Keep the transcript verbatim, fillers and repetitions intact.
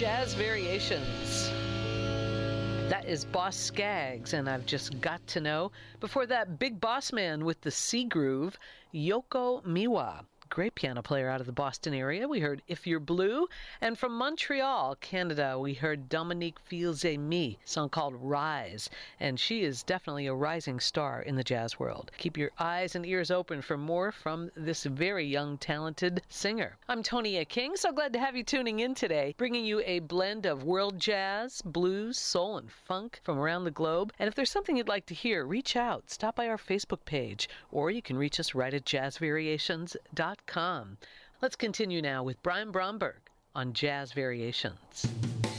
Jazz Variations. That is Boss Skaggs, and I've just got to know. Before that, Big Boss Man with the C Groove, Yoko Miwa. Great piano player out of the Boston area. We heard If You're Blue. And from Montreal, Canada, we heard Dominique Fils-Aimé, a song called Rise. And she is definitely a rising star in the jazz world. Keep your eyes and ears open for more from this very young, talented singer. I'm Tonia King. So glad to have you tuning in today, bringing you a blend of world jazz, blues, soul, and funk from around the globe. And if there's something you'd like to hear, reach out. Stop by our Facebook page, or you can reach us right at jazz variations dot com. Let's continue now with Brian Bromberg on Jazz Variations.